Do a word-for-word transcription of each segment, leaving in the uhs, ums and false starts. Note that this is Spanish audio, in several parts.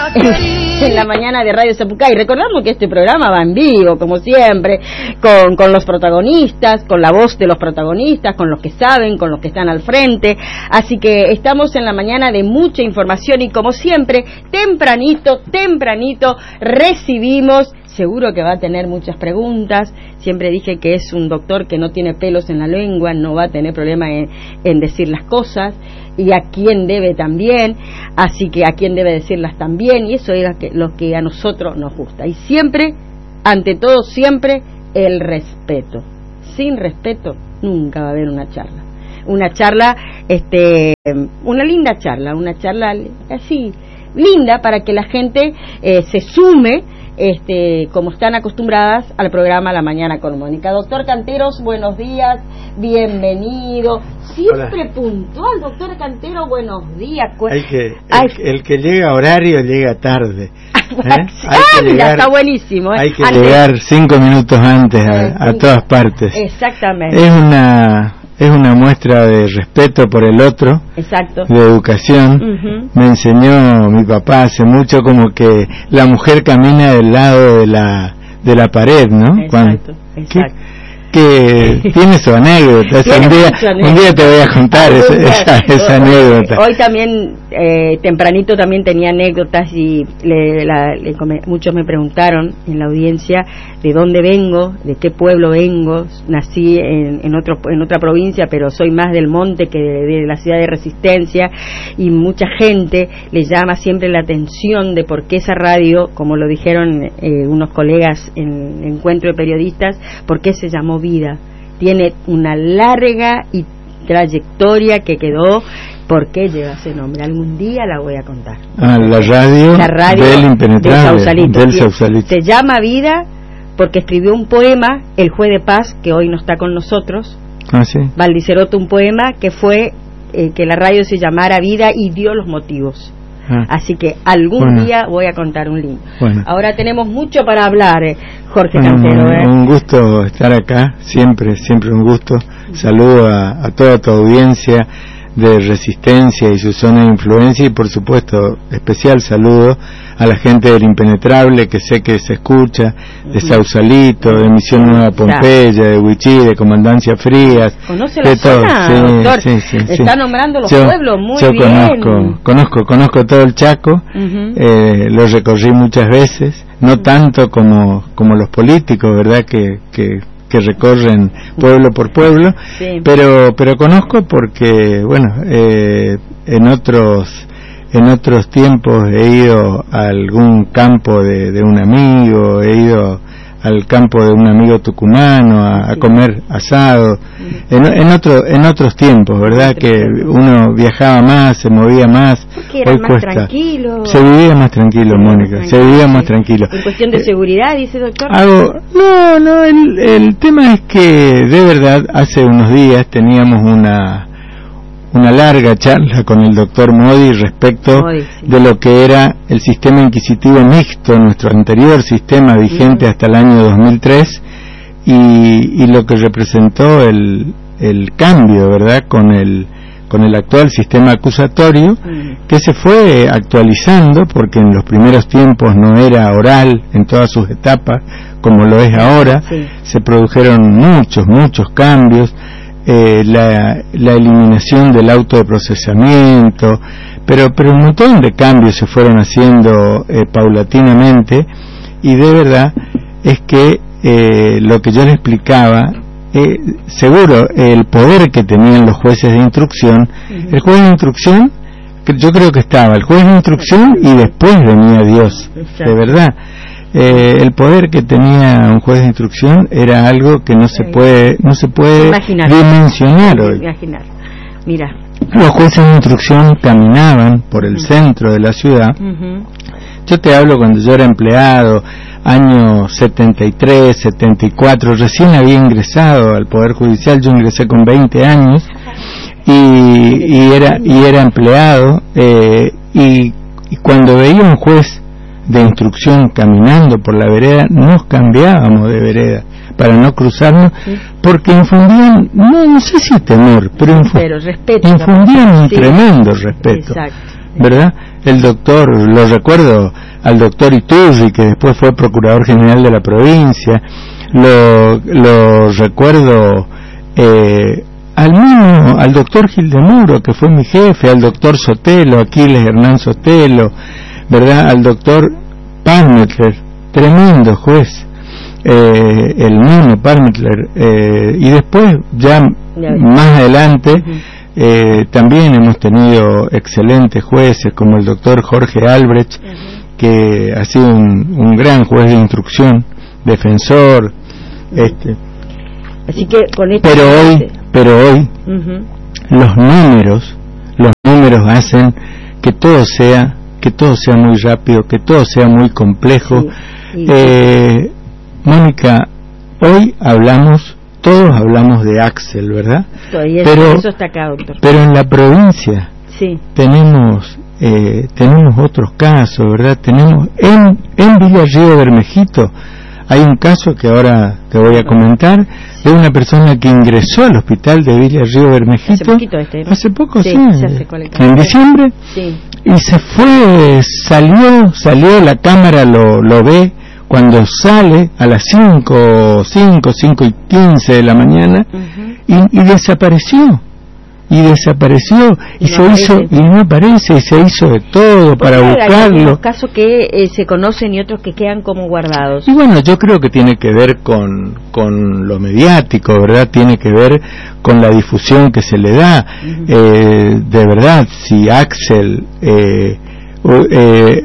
en, en la mañana de Radio Zapucay. Recordamos que este programa va en vivo, como siempre, con, con los protagonistas, con la voz de los protagonistas, con los que saben, con los que están al frente. Así que estamos en la mañana de mucha información y, como siempre, tempranito, tempranito recibimos. Seguro que va a tener muchas preguntas. Siempre dije que es un doctor que no tiene pelos en la lengua, no va a tener problema en, en decir las cosas, y a quién debe también, así que a quién debe decirlas también, y eso es lo que a nosotros nos gusta. Y siempre, ante todo, siempre el respeto. Sin respeto nunca va a haber una charla. Una charla, este, una linda charla, una charla así, linda, para que la gente eh, se sume, Este, como están acostumbradas al programa La Mañana con Mónica. Doctor Canteros, buenos días, bienvenido. Siempre Hola. Puntual, doctor Cantero, buenos días. Hay que, el, el que llega a horario llega tarde. ¿eh? Ah, mira, llegar, está buenísimo. ¿eh? Hay que antes. llegar cinco minutos antes a, a todas partes. Exactamente. Es una... Es una muestra de respeto por el otro, exacto, de educación. Uh-huh. Me enseñó mi papá hace mucho como que la mujer camina del lado de la de la pared, ¿no? Exacto, Cuando, exacto. Que, que tiene su anécdota. Un día, un día te voy a contar esa, esa, esa anécdota. Hoy también, eh, tempranito también tenía anécdotas y le, la, le, muchos me preguntaron en la audiencia de dónde vengo, de qué pueblo vengo. Nací en, en, otro, en otra provincia, pero soy más del monte que de, de la ciudad de Resistencia, y mucha gente le llama siempre la atención de por qué esa radio, como lo dijeron eh, unos colegas en el encuentro de periodistas, por qué se llamó Vida. Tiene una larga y trayectoria que quedó. ¿Por qué lleva ese nombre? Algún día la voy a contar. Ah, la radio, la radio del Impenetrable, del Sausalito. Del Sausalito. Se llama Vida porque escribió un poema, El Juez de Paz, que hoy no está con nosotros. Ah, sí. Valdiceroto, un poema que fue eh, que la radio se llamara Vida, y dio los motivos. Ah. Así que algún bueno. día voy a contar un libro. Bueno. Ahora tenemos mucho para hablar, eh, Jorge bueno, Cantero. ¿eh? Un gusto estar acá, siempre, siempre un gusto. Saludo a, a toda tu audiencia de Resistencia y su zona de influencia, y por supuesto especial saludo a la gente del Impenetrable, que sé que se escucha, de Sausalito, de Misión Nueva Pompeya, de Huichí, de Comandancia Frías. ¿Conoce la de zona, todo? Sí, doctor? Sí, sí, Está sí. nombrando los yo, pueblos muy yo bien. Conozco, conozco, conozco todo el Chaco, uh-huh. eh, lo recorrí muchas veces, no uh-huh. tanto como, como los políticos, ¿verdad? Que, que que recorren pueblo por pueblo, sí. pero pero conozco porque, bueno, eh, en otros en otros tiempos he ido a algún campo de, de un amigo, he ido al campo de un amigo tucumano a, a comer asado, en, en otro en otros tiempos, ¿verdad? Que uno viajaba más, se movía más. Porque era hoy más cuesta. tranquilo. Se vivía más tranquilo, Mónica, tranquilo, se vivía sí. más tranquilo. En cuestión de eh, seguridad, dice doctor. Hago, no, no, el, el tema es que de verdad hace unos días teníamos una una larga charla con el doctor Modi respecto Modi, sí. de lo que era el sistema inquisitivo mixto, nuestro anterior sistema vigente mm. hasta el año dos mil tres, y, y lo que representó el, el cambio, ¿verdad?, con el con el actual sistema acusatorio, mm. que se fue actualizando, porque en los primeros tiempos no era oral en todas sus etapas como lo es ahora, sí. se produjeron muchos, muchos cambios. Eh, la, la eliminación del auto de procesamiento, pero pero un montón de cambios se fueron haciendo eh, paulatinamente, y de verdad es que eh, lo que yo le explicaba, eh, seguro el poder que tenían los jueces de instrucción, uh-huh. el juez de instrucción, que yo creo que estaba el juez de instrucción y después venía Dios, de verdad. Eh, el poder que tenía un juez de instrucción era algo que no se puede no se puede Imaginar. dimensionar hoy. Imaginar. Mira, los jueces de instrucción caminaban por el uh-huh. centro de la ciudad. Uh-huh. Yo te hablo cuando yo era empleado, año setenta y tres, setenta y cuatro, recién había ingresado al Poder Judicial. Yo ingresé con veinte años y, y era y era empleado, eh, y, y cuando veía un juez de instrucción caminando por la vereda, nos cambiábamos de vereda para no cruzarnos, sí. porque infundían, no, no sé si temor, pero, infu- pero respeto, infundían un sí. tremendo respeto. Exacto. ¿verdad? El doctor, lo recuerdo al doctor Iturri, que después fue procurador general de la provincia, lo, lo recuerdo eh, al mismo, al doctor Gildemuro, que fue mi jefe, al doctor Sotelo, Aquiles Hernán Sotelo, ¿verdad? Al doctor Parmetler, tremendo juez, eh, el mismo Parmetler, eh, y después, ya, ya más adelante, uh-huh. eh, también hemos tenido excelentes jueces, como el doctor Jorge Albrecht, uh-huh. que ha sido un, un gran juez de instrucción, defensor, uh-huh. este. Así que con esto pero hoy, pero hoy, uh-huh. los números, los números hacen que todo sea, que todo sea muy rápido, que todo sea muy complejo. Sí, sí. Eh, Mónica, hoy hablamos, todos hablamos de Axel, ¿verdad? Eso, pero, eso está acá, doctor. Pero en la provincia sí. tenemos eh, tenemos otros casos, ¿verdad? Tenemos en en Villa Río Bermejito hay un caso que ahora te voy a comentar de una persona que ingresó al hospital de Villa Río Bermejito hace poquito este, ¿no? Hace poco, sí, sí en diciembre, sí. y se fue, salió, salió la cámara lo lo ve cuando sale a las cinco, cinco, cinco y quince de la mañana, uh-huh. y, y desapareció, y desapareció, y, y no se aparece. hizo, y no aparece, y se hizo de todo para buscarlo. Hay algunos casos que eh, se conocen y otros que quedan como guardados. Y bueno, yo creo que tiene que ver con, con lo mediático, ¿verdad? Tiene que ver con la difusión que se le da. Uh-huh. eh, de verdad, si Axel... Eh, Eh,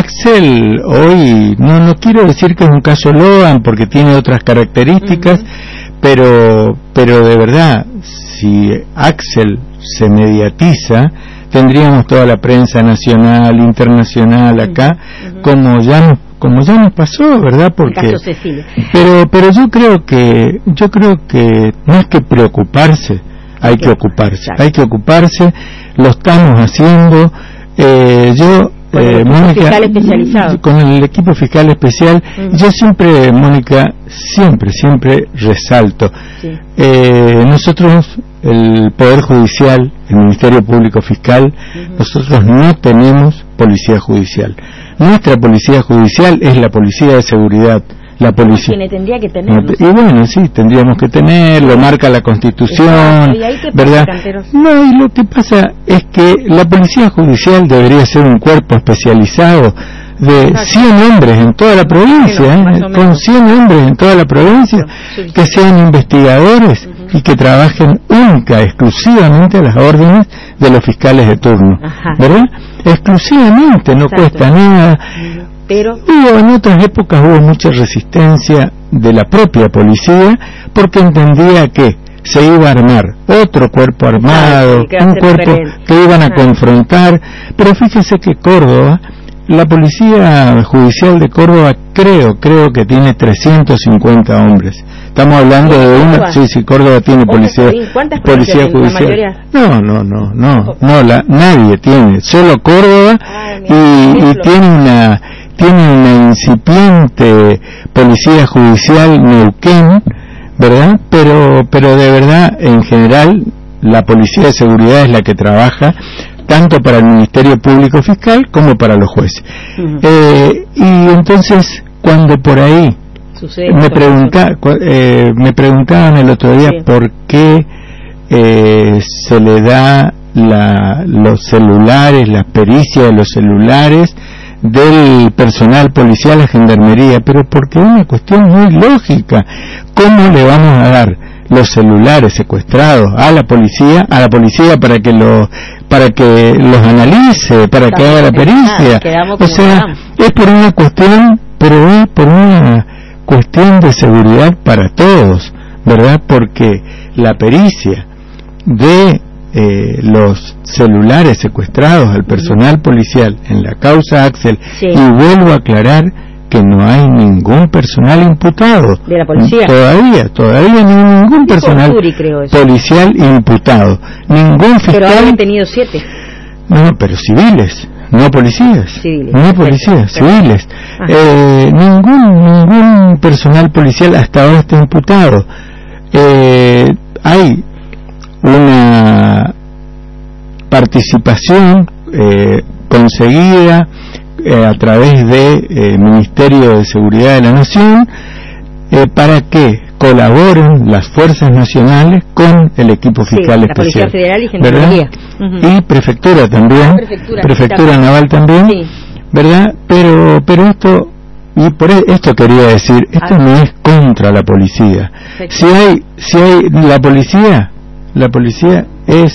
Axel hoy no no quiero decir que es un caso Logan porque tiene otras características, uh-huh. pero pero de verdad si Axel se mediatiza tendríamos toda la prensa nacional, internacional acá, uh-huh. como ya nos como ya nos pasó, ¿verdad? Porque el caso Cecilia. pero pero yo creo que yo creo que no es que preocuparse, hay que ocuparse, hay que ocuparse, lo estamos haciendo. Eh, yo, con el eh, equipo Mónica, fiscal especializado. Con el equipo fiscal especial, uh-huh. yo siempre, Mónica, siempre, siempre resalto. Sí. Eh, nosotros, el Poder Judicial, el Ministerio Público Fiscal, uh-huh. nosotros no tenemos policía judicial. Nuestra policía judicial es la policía de seguridad. La policía. Quien tendría que tenerlo. Y bueno, sí, tendríamos que tenerlo, marca la Constitución, ¿Y ahí qué pasa, ¿verdad? Canteros? No, y lo que pasa es que la policía judicial debería ser un cuerpo especializado de cien hombres en toda la provincia, ¿eh? con cien hombres en toda la provincia, que sean investigadores uh-huh. y que trabajen única, exclusivamente a las órdenes de los fiscales de turno, Ajá. ¿verdad? Exclusivamente, no Exacto. cuesta nada. Uh-huh. Pero hubo, en otras épocas hubo mucha resistencia de la propia policía porque entendía que se iba a armar otro cuerpo armado, un cuerpo que iban a confrontar, pero fíjese que Córdoba, la policía judicial de Córdoba creo, creo que tiene trescientos cincuenta hombres. Estamos hablando de una, sí, sí, Córdoba tiene policía, ¿Cuántas policía judicial. No, no, no, no, no, la, nadie tiene, solo Córdoba y, y tiene una tiene una incipiente policía judicial Neuquén, ¿verdad? Pero pero de verdad, en general, la policía de seguridad es la que trabaja tanto para el Ministerio Público Fiscal como para los jueces. Uh-huh. Eh, y entonces, cuando por ahí Sucede me, pregunta, eh, me preguntaban el otro día sí. por qué eh, se le da la, los celulares, las pericias de los celulares del personal policial a Gendarmería, pero porque es una cuestión muy lógica. ¿Cómo le vamos a dar los celulares secuestrados a la policía, a la policía para que lo, para que los analice, para que haga la pericia? O sea, es por una cuestión, pero es por una cuestión de seguridad para todos, ¿verdad? Porque la pericia de Eh, los celulares secuestrados al personal policial en la causa Axel, sí. y vuelvo a aclarar que no hay ningún personal imputado de la policía todavía, todavía no hay ningún personal Turi, creo eso. policial imputado, ningún fiscal. Pero han tenido siete. No, pero civiles, no policías, civiles, no policías, perfecto. civiles. Eh, ningún ningún personal policial hasta ahora está imputado. Eh, hay una participación eh, conseguida eh, a través del eh, Ministerio de Seguridad de la Nación, eh, para que colaboren las fuerzas nacionales con el equipo fiscal sí, especial, la Policía Federal y Gendarmería, uh-huh. y prefectura también, prefectura, prefectura naval también, sí. ¿verdad? Pero pero esto y por esto quería decir, esto ah. no es contra la policía. Si hay si hay la policía, la policía es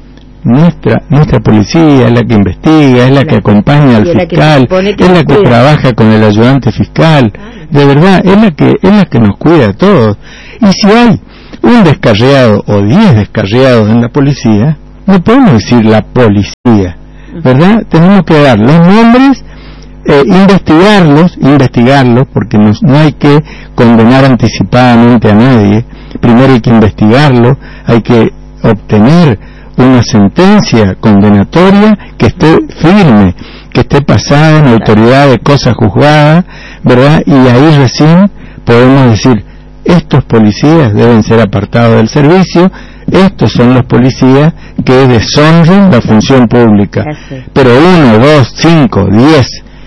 nuestra nuestra policía, es la que investiga, es la, la que acompaña al fiscal, que que es la que cuida. Trabaja con el ayudante fiscal. Ah. De verdad, es la que es la que nos cuida a todos. Y si hay un descarriado o diez descarriados en la policía, no podemos decir la policía, ¿verdad? Tenemos que dar los nombres, eh, investigarlos, investigarlos, porque no, no hay que condenar anticipadamente a nadie. Primero hay que investigarlo, hay que obtener una sentencia condenatoria que esté firme, que esté pasada en autoridad de cosa juzgada, ¿verdad? Y ahí recién podemos decir, estos policías deben ser apartados del servicio, estos son los policías que deshonran la función pública. Pero uno, dos, cinco, diez,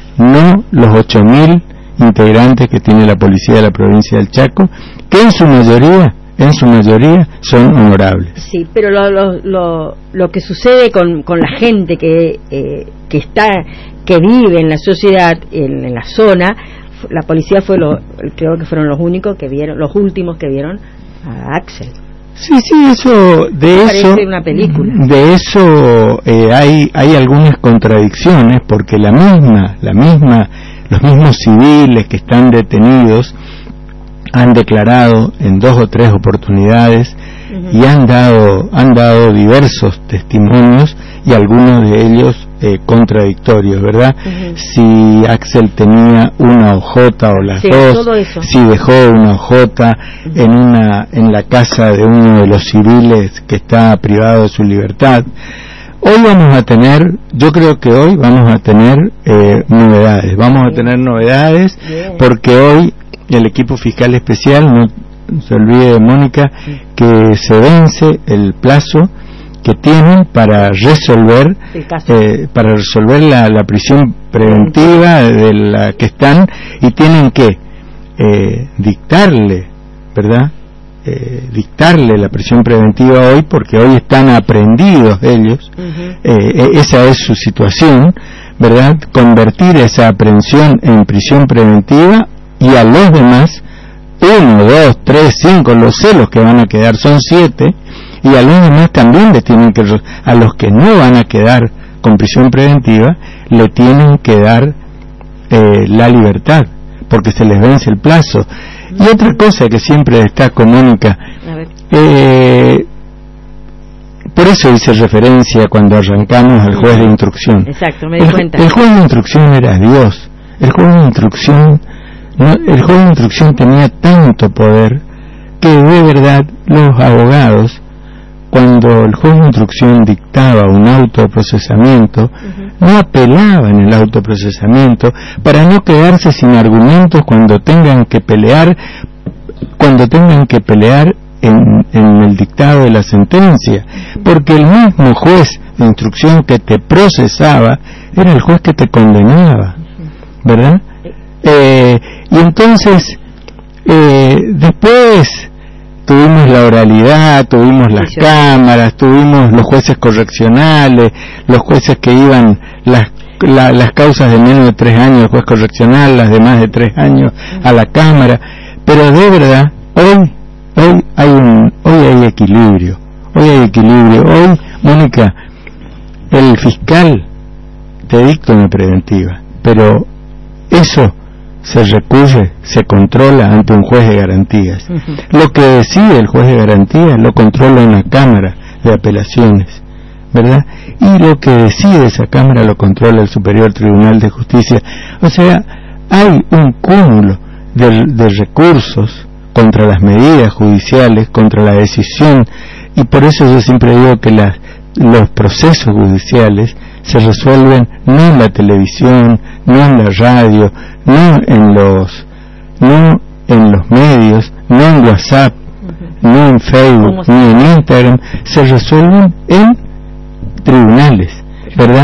no los ocho mil integrantes que tiene la policía de la provincia del Chaco, que en su mayoría en su mayoría son honorables. Sí, pero lo, lo, lo, lo que sucede con, con la gente que eh, que está que vive en la sociedad, en, en la zona, la policía fue lo, creo que fueron los únicos que vieron, los últimos que vieron a Axel. Sí, sí, eso, de eso, parece una película. De eso eh, hay hay algunas contradicciones, porque la misma, la misma, los mismos civiles que están detenidos han declarado en dos o tres oportunidades uh-huh. y han dado han dado diversos testimonios, y algunos de ellos eh, contradictorios, ¿verdad? Uh-huh. Si Axel tenía una ojota o las sí, dos, si dejó una ojota uh-huh. en una en la casa de uno de los civiles que está privado de su libertad. Hoy vamos a tener, yo creo que hoy vamos a tener eh, novedades, vamos sí. a tener novedades yeah. porque hoy el equipo fiscal especial, no se olvide, Mónica, que se vence el plazo que tienen para resolver eh, para resolver la, la prisión preventiva de la que están, y tienen que eh, dictarle, ¿verdad? Eh, dictarle la prisión preventiva hoy, porque hoy están aprendidos ellos, uh-huh. eh, esa es su situación, ¿verdad? Convertir esa aprehensión en prisión preventiva, y a los demás, uno, dos, tres, cinco, los celos que van a quedar son siete, y a los demás también les tienen que, a los que no van a quedar con prisión preventiva, le tienen que dar eh, la libertad, porque se les vence el plazo. Y otra cosa que siempre destaco, Mónica, eh, por eso hice referencia cuando arrancamos al juez de instrucción. Exacto, me di cuenta. El, el juez de instrucción era Dios. El juez de instrucción No, el juez de instrucción tenía tanto poder que de verdad los abogados, cuando el juez de instrucción dictaba un autoprocesamiento, uh-huh. no apelaban el autoprocesamiento para no quedarse sin argumentos cuando tengan que pelear, cuando tengan que pelear en, en el dictado de la sentencia, porque el mismo juez de instrucción que te procesaba era el juez que te condenaba, ¿verdad? Eh, y entonces eh, después tuvimos la oralidad, tuvimos las sí, cámaras, tuvimos los jueces correccionales, los jueces que iban las la, las causas de menos de tres años, el juez correccional, las de más de tres años a la cámara, pero de verdad hoy hoy hay un hoy hay equilibrio, hoy hay equilibrio, hoy, Mónica, el fiscal te dicta una preventiva, pero eso se recurre, se controla ante un juez de garantías. Uh-huh. Lo que decide el juez de garantías lo controla una cámara de apelaciones, ¿verdad? Y lo que decide esa cámara lo controla el Superior Tribunal de Justicia. O sea, hay un cúmulo de, de recursos contra las medidas judiciales, contra la decisión, y por eso yo siempre digo que las, los procesos judiciales se resuelven no en la televisión, no en la radio, no en los no en los medios, no en WhatsApp, uh-huh. no en Facebook, ni en Instagram, se resuelven en tribunales, ¿verdad?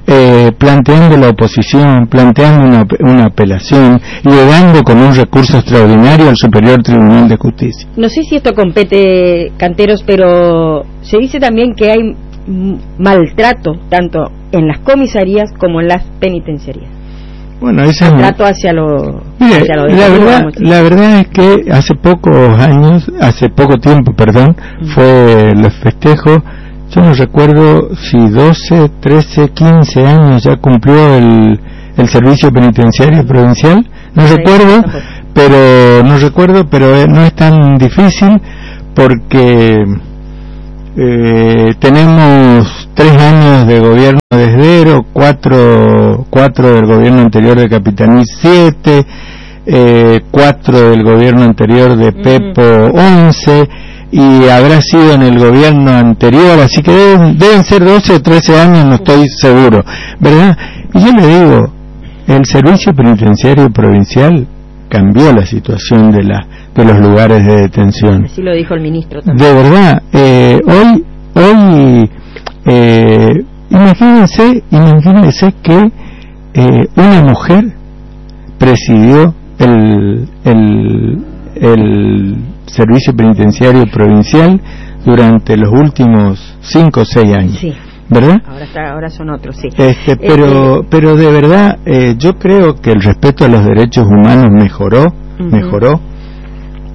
eh, planteando la oposición, planteando una, una apelación, llegando con un recurso extraordinario al Superior Tribunal de Justicia. No sé si esto compete, Canteros, pero se dice también que hay maltrato tanto en las comisarías como en las penitenciarías. Bueno, esa maltrato hacia lo, mire, hacia lo la verdad, la verdad es que hace pocos años, hace poco tiempo, perdón, mm. fue los festejos. Yo no recuerdo si doce, trece, quince años ya cumplió el, el servicio penitenciario provincial, no sí, recuerdo, pero no recuerdo, pero no es tan difícil porque eh, tenemos tres años de gobierno de Esdero, cuatro, cuatro del gobierno anterior de Capitaní, siete, eh, cuatro del gobierno anterior de Pepo, once, y habrá sido en el gobierno anterior, así que deben, deben ser doce o trece años, no estoy seguro, ¿verdad? Y yo le digo, el servicio penitenciario provincial cambió la situación de la de los lugares de detención. Así lo dijo el ministro también. De verdad, eh, hoy, hoy, eh, imagínense, imagínense que eh, una mujer presidió el, el, el servicio penitenciario provincial durante los últimos cinco o seis años. Sí. ¿Verdad? Ahora está, ahora son otros, sí. Este, pero, este... pero de verdad, eh, yo creo que el respeto a los derechos humanos mejoró, uh-huh. mejoró.